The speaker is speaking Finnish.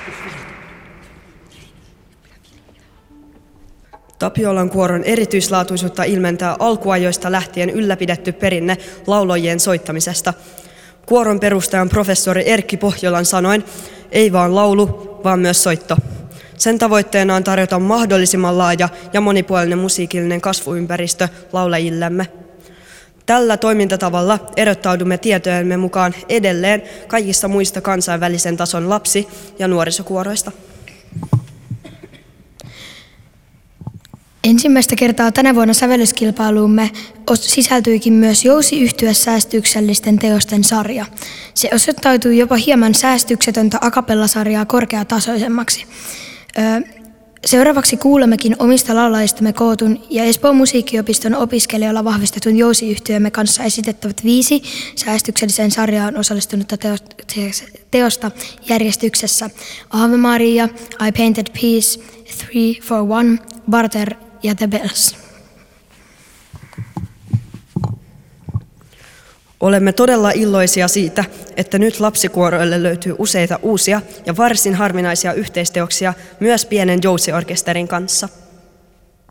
Tapiolan kuoron erityislaatuisuutta ilmentää alkuajoista lähtien ylläpidetty perinne laulajien soittamisesta. Kuoron perustajan professori Erkki Pohjolan sanoin, ei vaan laulu, vaan myös soitto. Sen tavoitteena on tarjota mahdollisimman laaja ja monipuolinen musiikillinen kasvuympäristö laulajillemme. Tällä toimintatavalla erottaudumme tietojemme mukaan edelleen kaikista muista kansainvälisen tason lapsi- ja nuorisokuoroista. Ensimmäistä kertaa tänä vuonna sävellyskilpailuumme sisältyikin myös Jousi-yhtye säästyksellisten teosten sarja. Se osoittautui jopa hieman säästyksetöntä a cappella-sarjaa korkeatasoisemmaksi. Seuraavaksi kuulemmekin omista laulajistamme kootun ja Espoon musiikkiopiston opiskelijoilla vahvistetun Jousi-yhtyeemme kanssa esitettävät 5 säästykselliseen sarjaan osallistunutta teosta järjestyksessä Ave Maria, I Painted Peace, 3 for 1, Barter ja The Bells. Olemme todella iloisia siitä, että nyt lapsikuoroille löytyy useita uusia ja varsin harvinaisia yhteisteoksia myös pienen Jousi-orkesterin kanssa.